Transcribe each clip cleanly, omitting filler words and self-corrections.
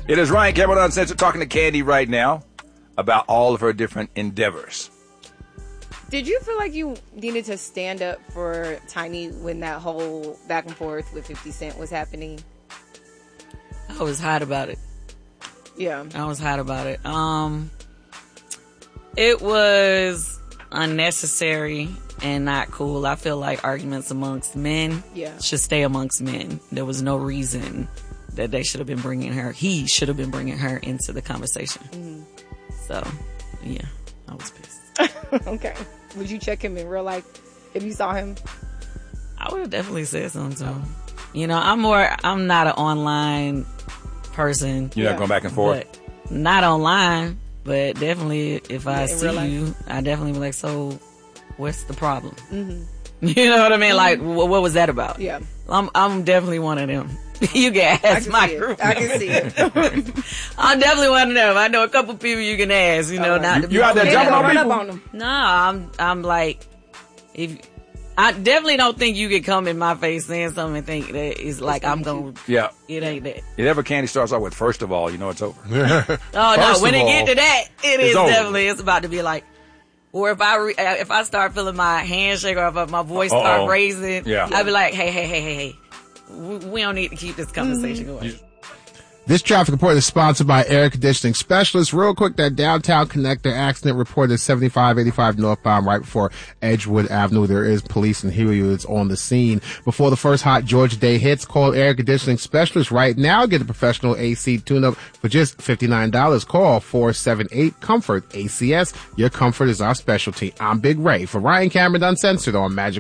It is Ryan Cameron Uncensored talking to Candy right now about all of her different endeavors. Did you feel like you needed to stand up for Tiny when that whole back and forth with 50 Cent was happening? I was hot about it. Yeah. I was hot about it. It was unnecessary and not cool. I feel like arguments amongst men should stay amongst men. There was no reason that they should have been bringing her. He should have been bringing her into the conversation. Mm-hmm. So, yeah, I was pissed. Okay. Would you check him in real life if you saw him? I would have definitely said something to him. You know, I'm not an online person. You're not going back and forth? Not online, but definitely if I see you, I definitely be like, so what's the problem? Mm-hmm. You know what I mean? Like, what was that about? Yeah. I'm definitely one of them. You can ask my group. I can see it. I'm definitely one of them. I know a couple people you can ask, you know, not to be. You out there jumping on people? No, I'm like, I definitely don't think you can come in my face saying something and think that it's like I'm going to. Yeah. It ain't that. It ever Candy starts off with, first of all, you know it's over. Oh, no. When it get to that, it's definitely, it's about to be like, or if I start feeling my handshake or if my voice start raising, I'd be like, hey. We don't need to keep this conversation going. This traffic report is sponsored by Air Conditioning Specialists. Real quick, that downtown connector accident reported 7585 northbound right before Edgewood Avenue. There is police and Helioids on the scene. Before the first hot Georgia day hits, call Air Conditioning Specialists right now. Get a professional AC tune-up for just $59. Call 478-COMFORT. ACS, your comfort is our specialty. I'm Big Ray for Ryan Cameron Uncensored on Magic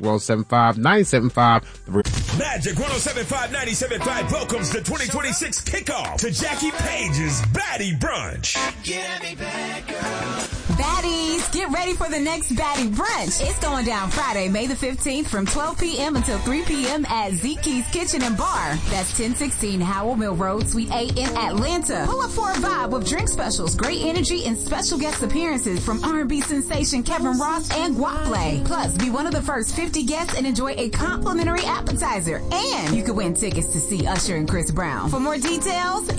107.5, 975. Magic 107.5, 975 welcomes the 2026 kickoff to Jackie Page's Baddie Brunch. Get me bad, girl. Baddies, get ready for the next Baddie Brunch. It's going down Friday, May the 15th from 12 p.m. until 3 p.m. at Zeke's Kitchen and Bar. That's 1016 Howell Mill Road, Suite A in Atlanta. Pull up for a vibe with drink specials, great energy, and special guest appearances from R&B sensation Kevin Ross and Guaplay. Plus, be one of the first 50 guests and enjoy a complimentary appetizer. And you could win tickets to see Usher and Chris Brown. For more details,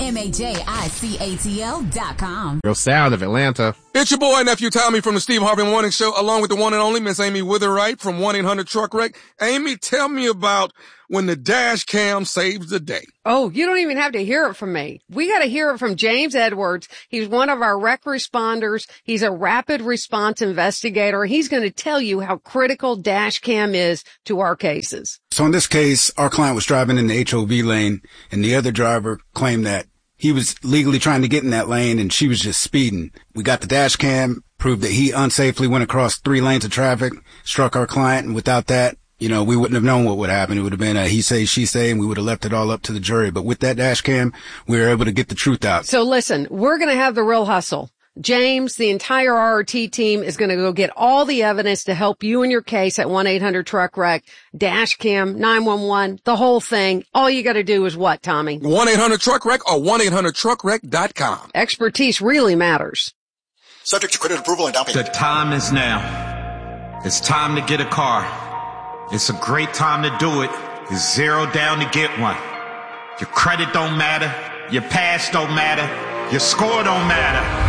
MAJICATL.com. Real sound of Atlanta. It's your boy, Nephew Tommy from the Steve Harvey Morning Show, along with the one and only Miss Amy Witherite from 1-800-TRUCK-WRECK. Amy, tell me about when the dash cam saves the day. Oh, you don't even have to hear it from me. We got to hear it from James Edwards. He's one of our wreck responders. He's a rapid response investigator. He's going to tell you how critical dash cam is to our cases. So in this case, our client was driving in the HOV lane, and the other driver claimed that he was legally trying to get in that lane and she was just speeding. We got the dash cam, proved that he unsafely went across 3 lanes of traffic, struck our client, and without that, you know, we wouldn't have known what would happen. It would have been a he say, she say, and we would have left it all up to the jury. But with that dash cam, we were able to get the truth out. So listen, we're going to have the real hustle. James, the entire RRT team is going to go get all the evidence to help you in your case at 1-800-TRUCK-WRECK, dash cam, 911, the whole thing. All you got to do is what, Tommy? 1-800-TRUCK-WRECK or 1-800-TRUCKWRECK.com. Expertise really matters. Subject to credit approval and down payment. The time is now. It's time to get a car. It's a great time to do it. It's zero down to get one. Your credit don't matter. Your past don't matter. Your score don't matter.